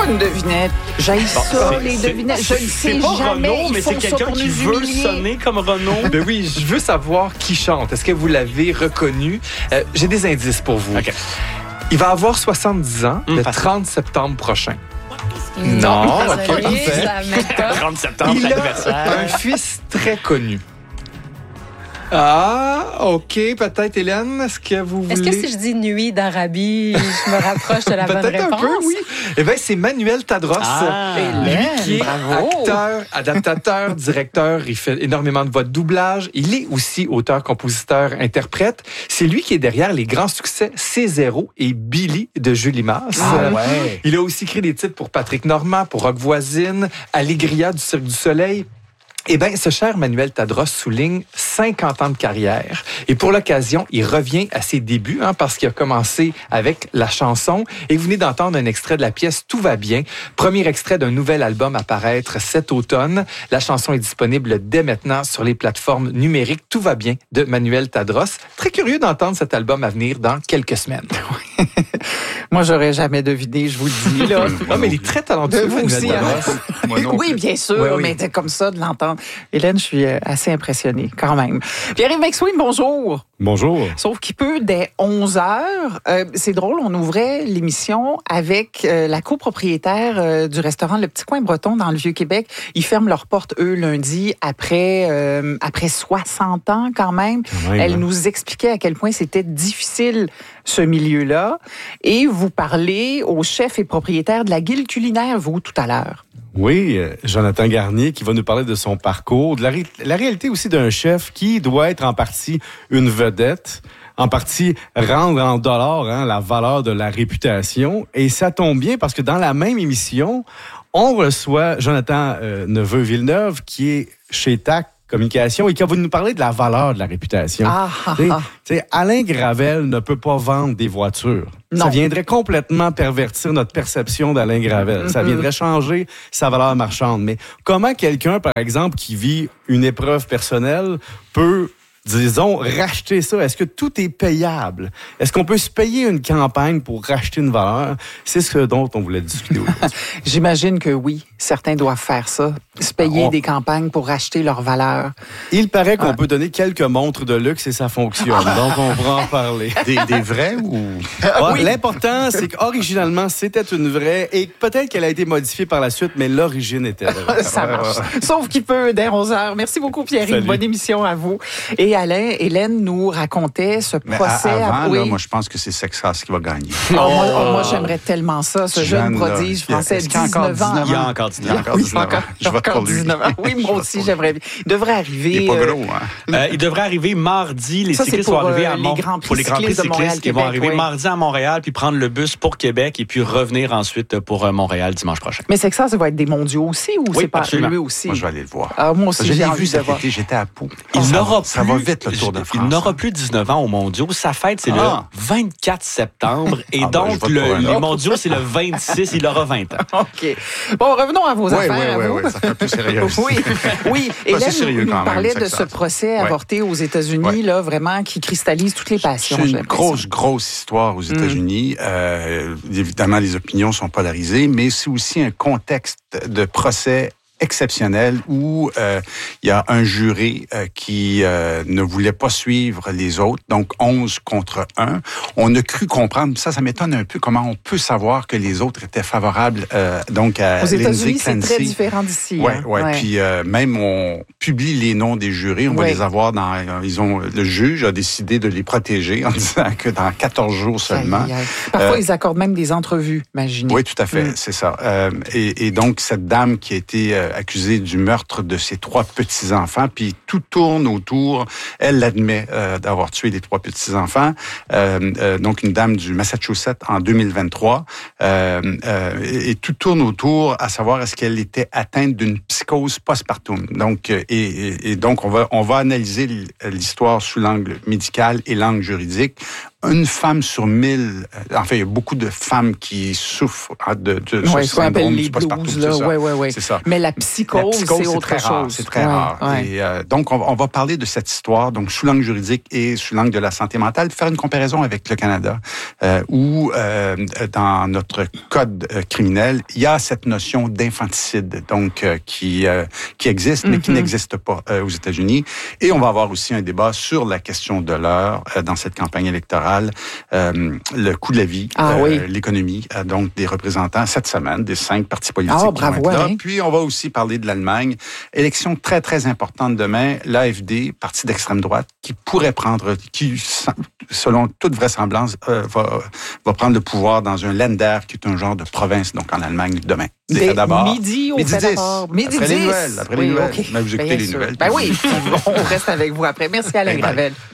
pas une devinette. J'aille ça, les devinettes. Je ne sais pas jamais. Renaud, mais c'est quelqu'un qui veut sonner comme Renaud. Ben oui, je veux savoir qui chante. Est-ce que vous l'avez reconnu? J'ai des indices pour vous. OK. Il va avoir 70 ans le facile. 30 septembre prochain. Non, OK, désolé, parfait. ça m'aide pas. 30 septembre, Il a l'anniversaire. un fils très connu. Ah, OK. Peut-être, Hélène, est-ce que vous voulez... Est-ce que si je dis nuit d'Arabie, je me rapproche de la bonne Peut-être réponse? un peu, oui. Eh bien, c'est Manuel Tadros. Ah. Hélène, Lui qui est bravo. acteur, adaptateur, directeur. Il fait énormément de voix de doublage. Il est aussi auteur, compositeur, interprète. C'est lui qui est derrière les grands succès C0 et Billy de Julie Masse. ouais. Il a aussi écrit des titres pour Patrick Normand, pour Rock Voisine, Allegria du Cirque du Soleil. Eh bien, ce cher Manuel Tadros souligne 50 ans de carrière. Et pour l'occasion, il revient à ses débuts, parce qu'il a commencé avec la chanson. Et vous venez d'entendre un extrait de la pièce « Tout va bien », premier extrait d'un nouvel album à paraître cet automne. La chanson est disponible dès maintenant sur les plateformes numériques. « Tout va bien » de Manuel Tadros. Très curieux d'entendre cet album à venir dans quelques semaines. Moi, j'aurais jamais deviné, je vous le dis. Là. Ah, mais il est très talentueux, De vous Manuel aussi, Tadros. hein? Oui, bien sûr, Oui, oui. mais c'est comme ça de l'entendre. Hélène, je suis assez impressionnée quand même. Pierre-Yves McSween, bonjour. Bonjour. Sauf qu'il peut, dès 11 heures, c'est drôle, on ouvrait l'émission avec la copropriétaire du restaurant Le Petit Coin Breton dans le Vieux-Québec. Ils ferment leurs portes, eux, lundi, après 60 ans quand même. Elle nous expliquait à quel point c'était difficile, ce milieu-là. Et vous parlez au chef et propriétaire de la Guilde culinaire, vous, tout à l'heure. Oui, Jonathan Garnier qui va nous parler de son parcours, de la réalité aussi d'un chef qui doit être en partie une vedette, en partie rendre en dollars la valeur de la réputation. Et ça tombe bien parce que dans la même émission, on reçoit Jonathan Neveu-Villeneuve qui est chez TAC Communication et qui va nous parler de la valeur de la réputation. T'sais, Alain Gravel ne peut pas vendre des voitures. Non. Ça viendrait complètement pervertir notre perception d'Alain Gravel. Ça viendrait changer sa valeur marchande. Mais comment quelqu'un, par exemple, qui vit une épreuve personnelle peut, disons, racheter ça? Est-ce que tout est payable? Est-ce qu'on peut se payer une campagne pour racheter une valeur? C'est ce dont on voulait discuter aujourd'hui. J'imagine que oui, certains doivent faire ça, se payer des campagnes pour racheter leur valeur. Il paraît qu'on peut donner quelques montres de luxe et ça fonctionne. Donc, on pourra en parler. Des vrais ou... Oui. L'important, c'est qu'originalement, c'était une vraie et peut-être qu'elle a été modifiée par la suite, mais l'origine était vraie. Ça marche. Sauf qu'il peut, dès 11 heures. Merci beaucoup, Pierre-Yves. Salut. Bonne émission à vous. Et Alain, Hélène nous racontait ce Mais procès. avant, oui. là, moi, je pense que c'est Sexas qui va gagner. Moi, j'aimerais tellement ça, ce jeune Jeune, là, prodige français, est-ce qu'il y a encore 19 ans. Il y a encore 19 ans. encore Oui, 19 ans. Je vote encore pour lui. 19 ans. Oui, moi aussi, j'aimerais bien. Il devrait arriver. Il est pas gros, hein? Il devrait arriver mardi. Les Ça, c'est cyclistes pour, vont arriver à les Grands Prix pour les Grands Prix cyclistes de Montréal, cyclistes. Ils vont Québec, arriver oui. mardi à Montréal, puis prendre le bus pour Québec, et puis revenir ensuite pour Montréal dimanche prochain. Mais c'est que ça va être des mondiaux aussi, ou Oui, c'est pas absolument. lui aussi? Moi, je vais aller le voir. Ah, moi aussi, Je j'ai l'ai envie vu de cet voir. été, j'étais à Pau. Il n'aura plus, ça va vite, le Tour de France. Il n'aura plus 19 ans aux mondiaux. Sa fête, c'est le 24 septembre. Et je donc, vote pour un les autre. mondiaux, c'est le 26. Il aura 20 ans. OK. Bon, revenons à vos Oui, affaires. à vous. ça fait plus sérieux. Oui. c'est Hélène sérieux nous quand même, parlait c'est de que ce ça. procès avorté aux États-Unis, Ouais. là, vraiment, qui cristallise toutes les passions. C'est j'ai une l'impression. grosse histoire aux États-Unis. Évidemment, les opinions sont polarisées, mais c'est aussi un contexte de procès exceptionnel où il y a un jury qui ne voulait pas suivre les autres, donc 11 contre 1. On a cru comprendre, ça m'étonne un peu comment on peut savoir que les autres étaient favorables donc à Aux Lindsay États-Unis, c'est Clancy. très différent d'ici. Ouais, hein. ouais. Puis même on publie les noms des jurys, on va les avoir dans. Le juge a décidé de les protéger en disant que dans 14 jours seulement. Aïe, aïe. Parfois, ils accordent même des entrevues, imaginez. Oui, tout à fait, c'est ça. Et donc cette dame qui a été accusée du meurtre de ses 3 petits-enfants, puis tout tourne autour. Elle l'admet d'avoir tué les 3 petits-enfants. Donc une dame du Massachusetts en 2023. Et tout tourne autour à savoir est-ce qu'elle était atteinte d'une psychose postpartum. Donc et donc on va analyser l'histoire sous l'angle médical et l'angle juridique. une femme sur 1000, enfin, il y a beaucoup de femmes qui souffrent de ce syndrome appelle les du postpartum, blues, là. Ouais. C'est ça. Mais la psychose, c'est autre très rare, chose. c'est très rare. Ouais. Et donc, on va parler de cette histoire, donc sous l'angle juridique et sous l'angle de la santé mentale, faire une comparaison avec le Canada, où dans notre code criminel, il y a cette notion d'infanticide, donc qui existe, mais qui n'existe pas aux États-Unis. Et on va avoir aussi un débat sur la question de l'heure dans cette campagne électorale, le coût de la vie, l'économie, donc des représentants cette semaine, des 5 partis politiques qui vont être là. Puis on va aussi parler de l'Allemagne. Élection très, très importante demain, l'AfD, parti d'extrême droite, qui pourrait prendre, qui, selon toute vraisemblance, va prendre le pouvoir dans un Länder, qui est un genre de province, donc en Allemagne, demain. D'abord. Midi 10. Après les nouvelles. Mais vous écoutez les nouvelles. Ben oui, on reste avec vous après. Merci Alain Gravel.